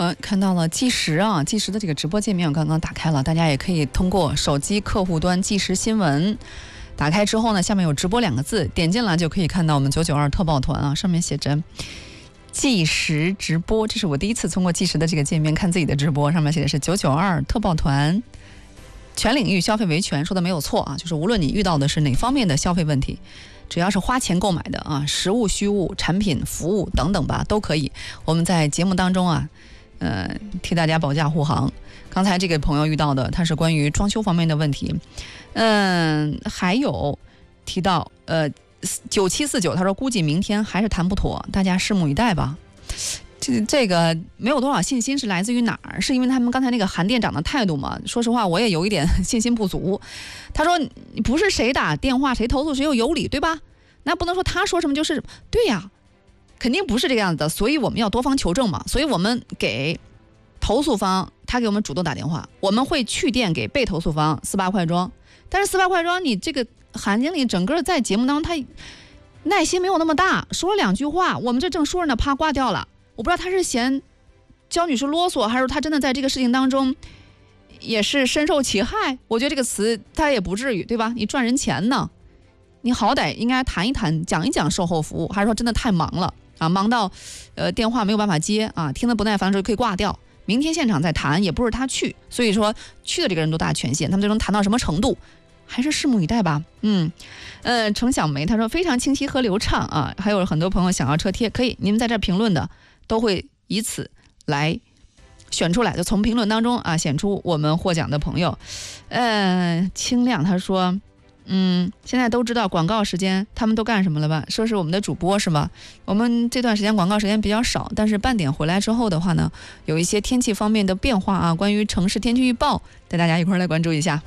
看到了计时啊，计时的这个直播界面我刚刚打开了，大家也可以通过手机客户端计时新闻打开之后呢，下面有直播2个字，点进来就可以看到我们992特报团啊，上面写着计时直播，这是我第一次通过计时的这个界面看自己的直播，上面写的是992特报团，全领域消费维权，说的没有错啊，就是无论你遇到的是哪方面的消费问题，只要是花钱购买的啊，实物、虚物、产品、服务等等吧，都可以。我们在节目当中啊，替大家保驾护航。刚才这个朋友遇到的，他是关于装修方面的问题，还有提到9749，他说估计明天还是谈不妥，大家拭目以待吧。这个没有多少信心是来自于哪儿？是因为他们刚才那个韩店长的态度吗？说实话，我也有一点信心不足。他说不是谁打电话谁投诉谁又有理，对吧？那不能说他说什么就是对呀，肯定不是这个样子的。所以我们要多方求证嘛。所以我们给投诉方，他给我们主动打电话，我们会去电给被投诉方48块庄。但是48块庄，你这个韩经理整个在节目当中他耐心没有那么大，说了2句话，我们这正说着呢，啪挂掉了。我不知道他是嫌焦女士啰嗦，还是他真的在这个事情当中也是深受其害。我觉得这个词他也不至于，对吧？你赚人钱呢，你好歹应该谈一谈，讲一讲售后服务，还是说真的太忙了啊，忙到电话没有办法接啊，听得不耐烦的时候可以挂掉，明天现场再谈，也不是他去，所以说去的这个人多大权限，他们最终谈到什么程度，还是拭目以待吧。程小梅她说非常清晰和流畅啊，还有很多朋友想要车贴，可以，你们在这评论的都会以此来选出来，就从评论当中啊选出我们获奖的朋友。清亮他说现在都知道广告时间他们都干什么了吧？说是我们的主播是吧？我们这段时间广告时间比较少，但是半点回来之后的话呢，有一些天气方面的变化啊，关于城市天气预报带大家一块来关注一下。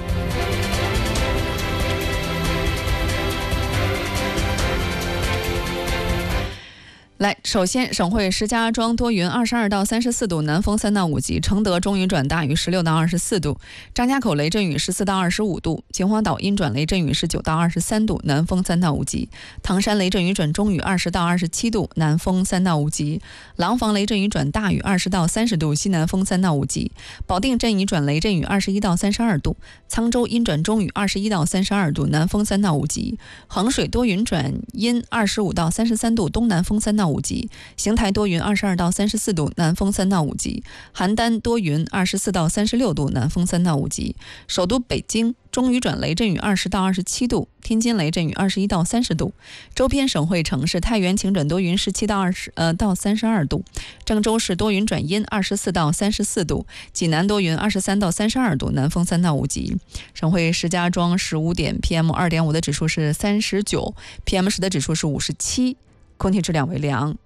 来，首先，省会石家庄多云，22到34度，南风3到5级；承德中雨转大雨，16到24度；张家口雷阵雨，14到25度；秦皇岛阴转雷阵雨，19到23度，南风3到5级；唐山雷阵雨转中雨，20到27度，南风3到5级；廊坊雷阵雨转大雨，20到30度，西南风3到5级；保定阵雨转雷阵雨，21到32度；沧州阴转中雨，21到32度，南风3到5级；衡水多云转阴，25到33度，东南风3到5级；邢台多云22到34度，南风3到5级；邯郸多云24到36度，南风3到5级；首都北京中雨转雷阵雨20到27度，天津雷阵雨21到30度；周边省会城市太原晴转多云17到32度；郑州市多云转阴24到34度；济南多云23到32度，南风3到5级；省会石家庄15点 PM2.5 的指数是39， PM10 的指数是57，空气质量为良。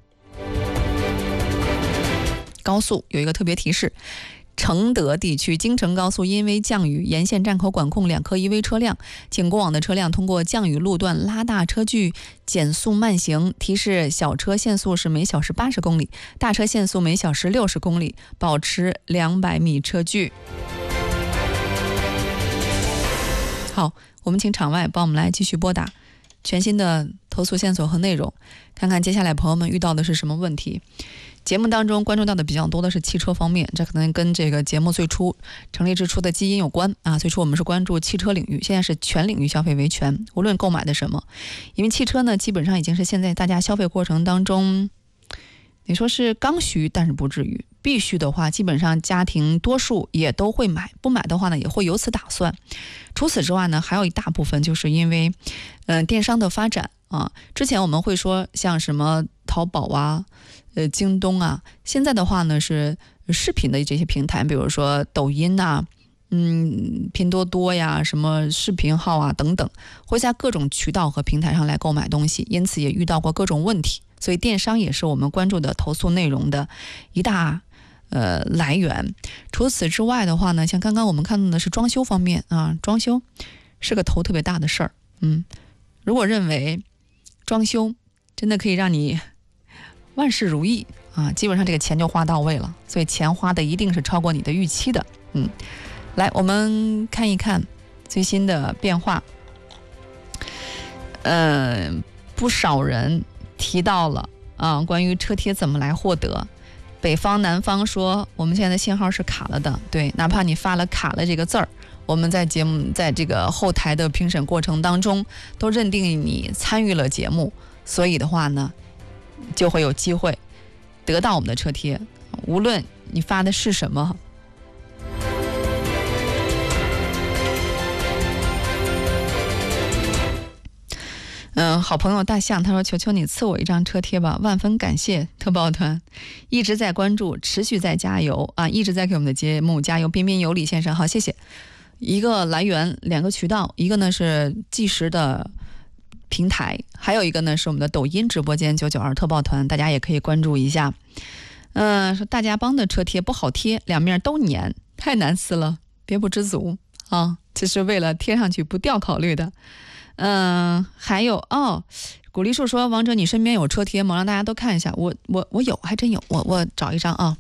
高速有一个特别提示，承德地区京承高速因为降雨，沿线站口管控2颗依危车辆，请过往的车辆通过降雨路段拉大车距，减速慢行。提示小车限速是每小时80公里，大车限速每小时60公里，保持200米车距。好，我们请场外帮我们来继续拨打全新的投诉线索和内容，看看接下来朋友们遇到的是什么问题。节目当中关注到的比较多的是汽车方面，这可能跟这个节目最初成立之初的基因有关啊。最初我们是关注汽车领域，现在是全领域消费维权，无论购买的什么，因为汽车呢基本上已经是现在大家消费过程当中，你说是刚需，但是不至于必须的话，基本上家庭多数也都会买，不买的话呢也会有此打算。除此之外呢，还有一大部分就是因为电商的发展啊。之前我们会说像什么淘宝啊京东啊，现在的话呢是视频的这些平台，比如说抖音啊拼多多呀，什么视频号啊等等，会在各种渠道和平台上来购买东西，因此也遇到过各种问题，所以电商也是我们关注的投诉内容的一大来源。除此之外的话呢，像刚刚我们看到的是装修方面啊，装修是个头特别大的事儿。如果认为装修真的可以让你万事如意啊，基本上这个钱就花到位了，所以钱花的一定是超过你的预期的。来，我们看一看最新的变化。不少人提到了关于车贴怎么来获得。 北方南方说我们现在的信号是卡了的，对，哪怕你发了卡了这个字儿，我们在节目在这个后台的评审过程当中都认定你参与了节目，所以的话呢就会有机会得到我们的车贴，无论你发的是什么。好朋友大象他说求求你赐我一张车贴吧，万分感谢特报团，一直在关注，持续在加油啊，一直在给我们的节目加油，彬彬有礼先生好，谢谢。一个来源2个渠道，一个呢是计时的平台，还有一个呢是我们的抖音直播间992特报团，大家也可以关注一下。说大家帮的车贴不好贴，两面都粘，太难撕了，别不知足啊，这是为了贴上去不掉考虑的。还有古丽树说王者你身边有车贴吗？让大家都看一下，我有，还真有，我找一张啊。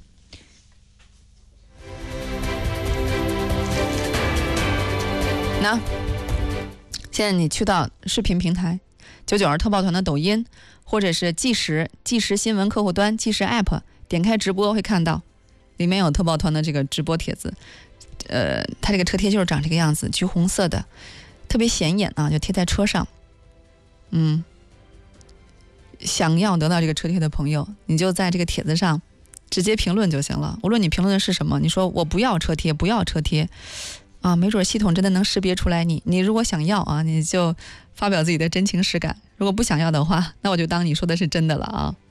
那现在你去到视频平台992特报团的抖音，或者是计时新闻客户端计时 app， 点开直播会看到里面有特报团的这个直播帖子。它这个车贴就是长这个样子，橘红色的，特别显眼啊，就贴在车上。想要得到这个车贴的朋友，你就在这个帖子上直接评论就行了，无论你评论的是什么，你说我不要车贴，不要车贴啊，没准系统真的能识别出来你如果想要啊，你就发表自己的真情实感，如果不想要的话，那我就当你说的是真的了啊。